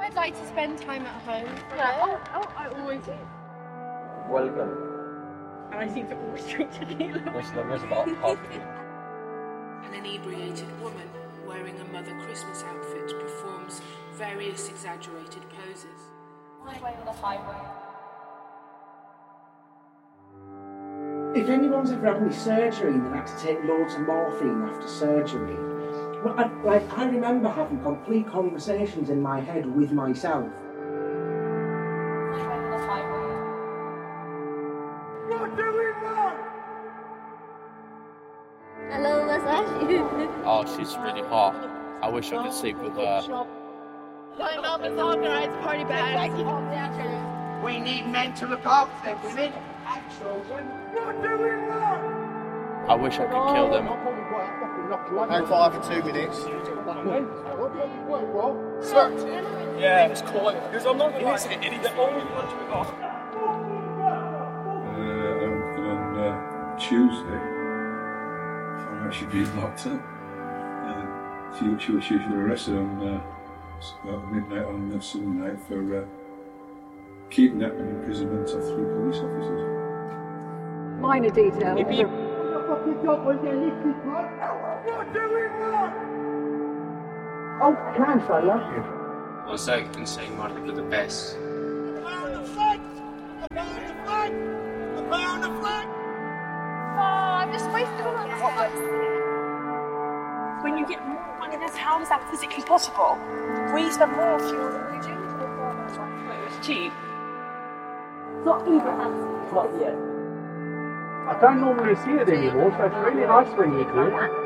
I'd like to spend time at home. I always do. Welcome. And I seem to always drink tequila. There was about half of you. An inebriated woman wearing a Mother Christmas outfit performs various exaggerated poses. Highway on the highway. If anyone's ever had any surgery and they've had to take loads of morphine after surgery, well, I remember having complete conversations in my head with myself. Highway on the highway. What do we want? Hello, what's that? Oh, she's really hot. I wish I could sleep with her. My mum is organised party band. We need men to look after their women and children. What do we want? I wish I could kill them. Hang fire for 2 minutes. Sir. Yeah. He was calling because I'm not going to hit any. The only ones we got. On Tuesday, I should be locked up. She was arrested on about midnight on Sunday night for kidnapping and imprisonment of 3 police officers. Minor detail. What do we want? Oh, thanks, I love you. I was like insane man, you're the best. Abound the flag! Abound the flag! Abound the flag! Oh, I'm just wasting all that time. When you get more money, that's how is that physically possible? We spend more fuel than we do. It's cheap. Not even handsome. Not yet. I don't normally see it anymore, so it's really nice when you do.